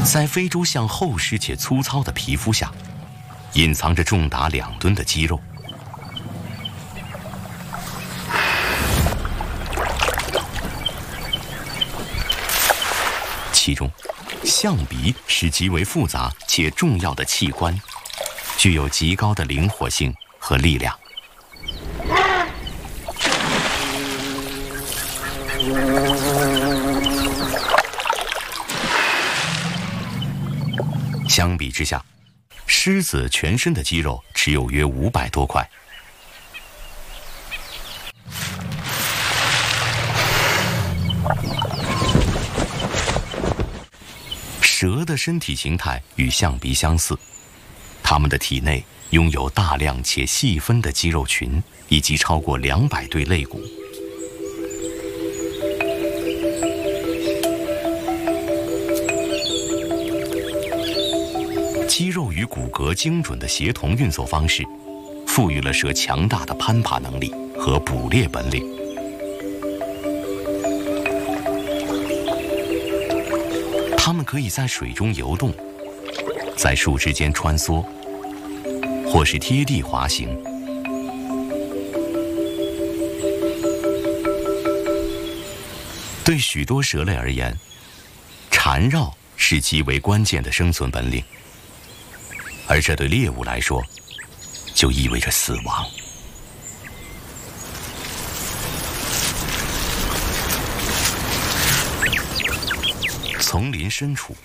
在非洲象厚实且粗糙的皮肤下，隐藏着重达2吨的肌肉。其中，象鼻是极为复杂且重要的器官，具有极高的灵活性和力量。相比之下，狮子全身的肌肉只有约500多块。蛇的身体形态与象鼻相似，它们的体内拥有大量且细分的肌肉群，以及超过200对肋骨。肌肉与骨骼精准的协同运作方式，赋予了蛇强大的攀爬能力和捕猎本领。它们可以在水中游动，在树枝间穿梭，或是贴地滑行。对许多蛇类而言，缠绕是极为关键的生存本领。而这对猎物来说，就意味着死亡。丛林深处，